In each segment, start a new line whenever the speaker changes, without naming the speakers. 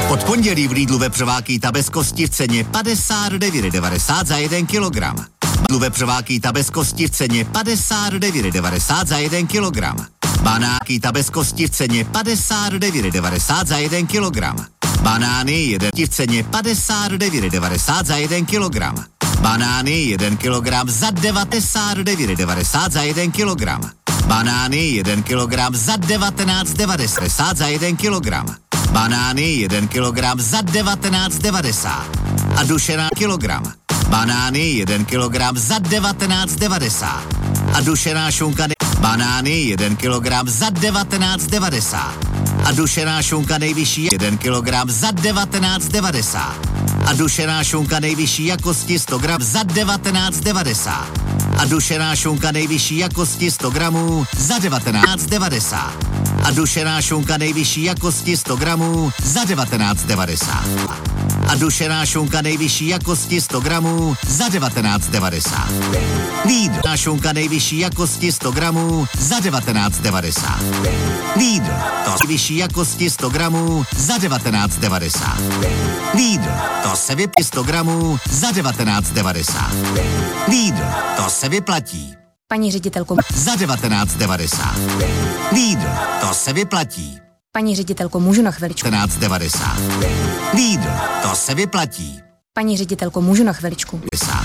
Od pondělí v Lidlu vepřová kýta bez kosti v ceně 59,90 za 1 kilogram. Lidlu vepřová kýta bez kosti v ceně 59,90 za 1 kilogram. Banán kýta bez kosti v ceně 59,90 za 1 kilogram. Banány 1 v ceně 59,90 za 1 kilogram. Banány 1 kilogram za 99,90 za 1 kilogram. Banány 1 kilogram za 19,90 za 1 kilogram. Banány 1 kilogram za 19,90. A dušená kilogram. Banány 1 kilogram za 19,90. A dušená šunka banány 1 kilogram za 19,90. A dušená šunka nejvyšší 1 kilogram za 19,90. A dušená šunka nejvyšší jakosti 100 gram za 19,90. A dušená šunka nejvyšší jakosti 100 gramů za 19,90. A dušená šunka nejvyšší jakosti 100 gramů za 19,90. A dušená šunka nejvyšší jakosti 100 gramů za 19,90. Lidl. Šunka nejvyšší jakosti 100 gramů za 19,90. Lidl. To nejvyšší jakosti 100 gramů za 19,90. Lidl. To se vyplatí 100 gramů za 19,90. Lidl. To se vyplatí.
Paní ředitelko.
Za 19,90. Lidl. To se vyplatí.
Paní ředitelko, můžu na chviličku?
19,90. Lidl. To se vyplatí.
Paní ředitelko, můžu na chviličku?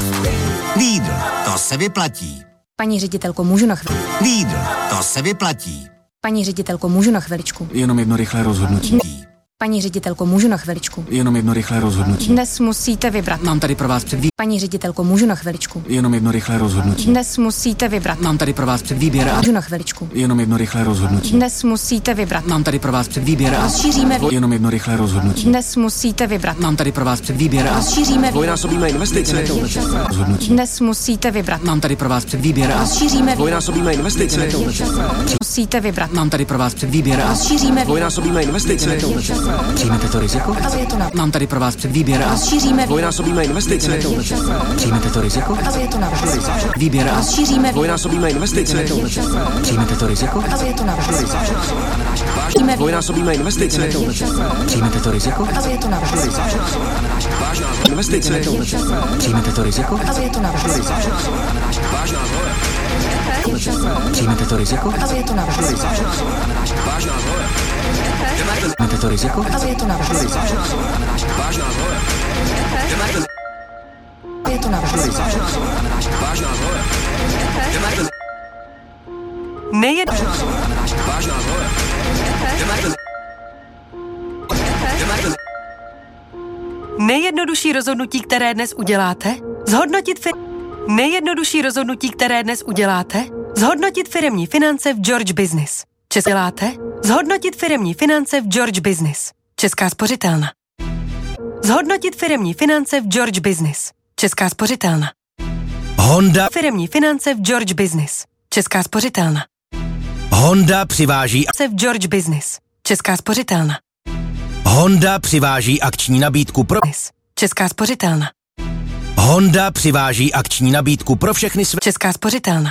Lidl. To se vyplatí.
Paní ředitelko, můžu na chviličku?
Lidl. To se vyplatí.
Paní ředitelko, můžu na chviličku?
Jenom jedno rychlé rozhodnutí.
Paní ředitelko, můžu na chviličku?
Jenom jedno rychlé rozhodnutí.
Dnes musíte vybrat.
Mám tady pro vás předvýběr.
Paní ředitelko, můžu na chviličku?
Jenom jedno rychlé rozhodnutí.
Dnes musíte vybrat.
Mám tady pro vás předvýběr.
Můžu na chviličku?
Jenom jedno rychlé rozhodnutí.
Dnes musíte vybrat.
Mám tady pro vás předvýběr.
Rozšíříme.
Jenom jedno rychlé rozhodnutí.
Dnes musíte vybrat.
Mám tady pro vás předvýběr.
Rozšíříme.
Dvojnásobíme investice.
Rozhodnutí.
Dnes musíte vybrat.
Mám tady pro vás předvýběr.
Rozšíříme.
Dvojnásobíme investice.
Musíte vybrat.
Mám tady pro vás předvýběr.
Rozšíříme.
Dvojnásobíme investice.
Přijmete to riziko?
Je to na.
Mám tady pro vás předvýběr.
Rozšíříme.
Dvojnásobíme investice.
Přijmete to riziko?
Je to na.
Výběr.
Rozšíříme.
Dvojnásobíme investice.
Přijmete to riziko?
Je to na.
Dvojnásobíme investice.
Přijmete to riziko?
Je to na.
Vážná investice.
Přijmete to riziko?
Je to na.
Vážná
Přijmete to riziko?
Je to na.
Vážná
Přijmete to riziko?
Je to na.
Vážná
Je to na.
Vážná Vážná
Nejjednodušší rozhodnutí, které dnes uděláte? Nejjednodušší rozhodnutí, které dnes uděláte? Zhodnotit firemní finance v George Business. Zhodnotit firemní finance v George Business. Česká spořitelna. Zhodnotit firemní finance v George Business. Česká spořitelna.
Honda.
Firemní finance v George Business. Česká spořitelna.
Honda přiváží.
V George Business. Česká spořitelna.
Honda přiváží akční nabídku pro.
Česká spořitelna.
Honda přiváží akční nabídku pro všechny své.
Česká spořitelna.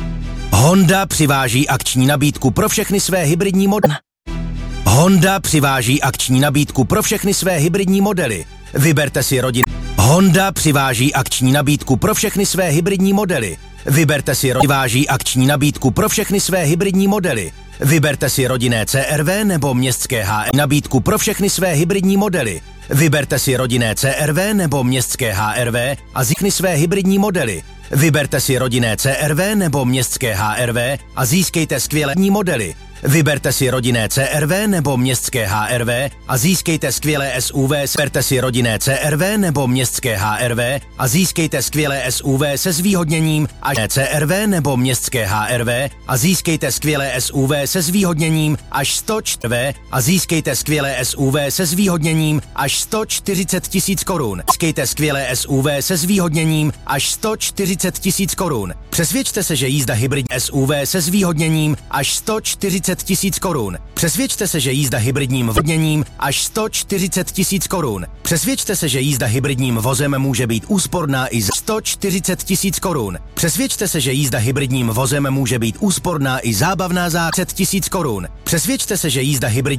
Honda přiváží akční nabídku pro všechny své hybridní modely. Honda přiváží akční nabídku pro všechny své hybridní modely. Vyberte si rodin. Honda přiváží akční nabídku pro všechny své hybridní modely. Vyberte si přiváží akční nabídku pro všechny své hybridní modely. Vyberte si rodinné CRV nebo městské nabídku pro všechny své hybridní modely. Vyberte si rodinné CRV nebo městské HRV a získejte své hybridní modely. Vyberte si rodinné CRV nebo městské HRV a získejte skvělé modely. Vyberte si rodinné CRV nebo městské HRV a získejte skvělé SUV. Vyberte si rodinné CRV nebo městské HRV a získejte skvělé SUV se zvýhodněním až CRV nebo městské HRV a získejte skvělé SUV se zvýhodněním až 104 a získejte skvělé SUV se zvýhodněním až 140 000 korun. Získejte skvělé SUV se zvýhodněním až 140 000 korun. Přesvědčte se, že jízda hybridní SUV se zvýhodněním až 140 000 korun. Přesvědčte se, že jízda hybridním vodněním až 140 000 korun. Přesvědčte se, že jízda hybridním vozem může být úsporná i za 140 000 korun. Přesvědčte se, že jízda hybridním vozem může být úsporná i zábavná za 30 000 korun. Přesvědčte se, že jízda hybridní